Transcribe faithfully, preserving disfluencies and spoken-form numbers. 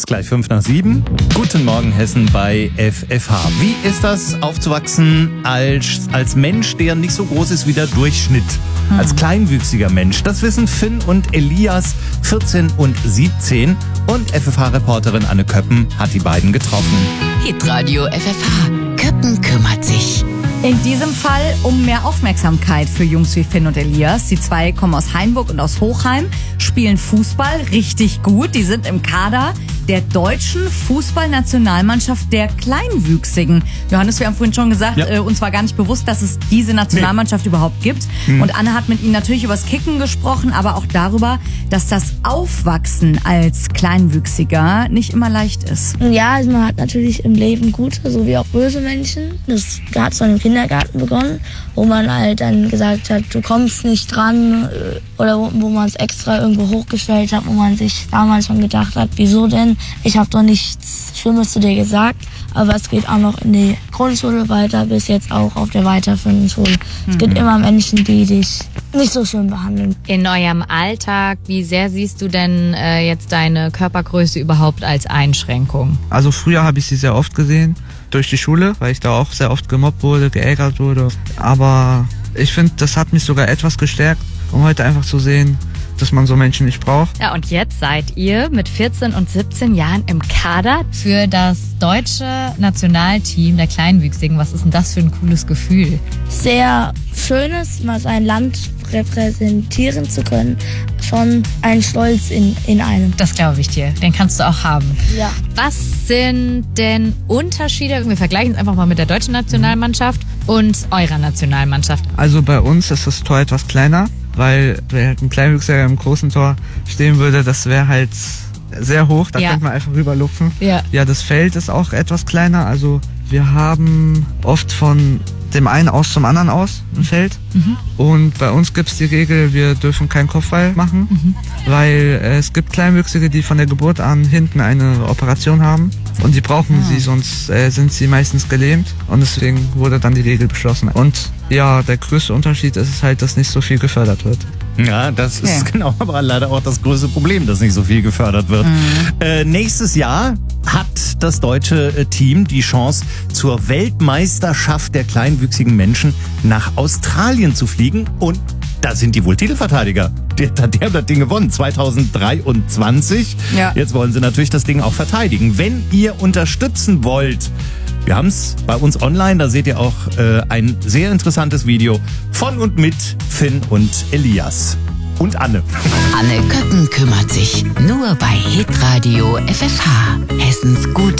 gleich fünf nach sieben. Guten Morgen Hessen bei F F H. Wie ist das, aufzuwachsen als, als Mensch, der nicht so groß ist wie der Durchschnitt? Hm. Als kleinwüchsiger Mensch. Das wissen Finn und Elias, vierzehn und siebzehn. Und F F H-Reporterin Anne Köppen hat die beiden getroffen. Hitradio F F H. Köppen kümmert sich. In diesem Fall um mehr Aufmerksamkeit für Jungs wie Finn und Elias. Die zwei kommen aus Hainburg und aus Hochheim, spielen Fußball richtig gut. Die sind im Kader der deutschen Fußballnationalmannschaft der Kleinwüchsigen. Johannes, wir haben vorhin schon gesagt, ja. äh, uns war gar nicht bewusst, dass es diese Nationalmannschaft nee. überhaupt gibt. Hm. Und Anne hat mit ihnen natürlich über das Kicken gesprochen, aber auch darüber, dass das Aufwachsen als Kleinwüchsiger nicht immer leicht ist. Ja, also man hat natürlich im Leben gute sowie auch böse Menschen. Das hat schon im Kindergarten begonnen, wo man halt dann gesagt hat, du kommst nicht dran, oder wo, wo man es extra irgendwo hochgestellt hat, wo man sich damals schon gedacht hat, wieso denn? Ich habe doch nichts Schlimmes zu dir gesagt, aber es geht auch noch in die Grundschule weiter, bis jetzt auch auf der weiterführenden Schule. Mhm. Es gibt immer Menschen, die dich nicht so schön behandeln. In eurem Alltag, wie sehr siehst du denn äh, jetzt deine Körpergröße überhaupt als Einschränkung? Also früher habe ich sie sehr oft gesehen, durch die Schule, weil ich da auch sehr oft gemobbt wurde, geärgert wurde. Aber ich finde, das hat mich sogar etwas gestärkt, um heute einfach zu sehen, dass man so Menschen nicht braucht. Ja, und jetzt seid ihr mit vierzehn und siebzehn Jahren im Kader für das deutsche Nationalteam der Kleinwüchsigen. Was ist denn das für ein cooles Gefühl? Sehr schönes, mal sein Land repräsentieren zu können. Schon ein Stolz in, in einem. Das glaube ich dir. Den kannst du auch haben. Ja. Was sind denn Unterschiede? Wir vergleichen es einfach mal mit der deutschen Nationalmannschaft und eurer Nationalmannschaft. Also bei uns ist das Tor etwas kleiner, weil wenn halt ein Kleinwüchsiger im großen Tor stehen würde, das wäre halt sehr hoch, da ja. könnte man einfach rüberlupfen. Ja. ja, das Feld ist auch etwas kleiner, also wir haben oft von dem einen aus zum anderen aus im Feld. Mhm. Und bei uns gibt es die Regel, wir dürfen keinen Kopfball machen, mhm. weil äh, es gibt Kleinwüchsige, die von der Geburt an hinten eine Operation haben und die brauchen ah. sie, sonst äh, sind sie meistens gelähmt und deswegen wurde dann die Regel beschlossen. Und ja, der größte Unterschied ist es halt, dass nicht so viel gefördert wird. Ja, das ist ja. genau aber leider auch das größte Problem, dass nicht so viel gefördert wird. Mhm. Äh, nächstes Jahr hat das deutsche Team die Chance, zur Weltmeisterschaft der kleinwüchsigen Menschen nach Australien zu fliegen. Und da sind die wohl Titelverteidiger. Der, der hat das Ding gewonnen, zwanzig dreiundzwanzig. Ja. Jetzt wollen sie natürlich das Ding auch verteidigen. Wenn ihr unterstützen wollt, wir haben es bei uns online, da seht ihr auch äh, ein sehr interessantes Video von und mit Finn und Elias. Und Anne. Anne Köppen kümmert sich. Nur bei Hitradio F F H.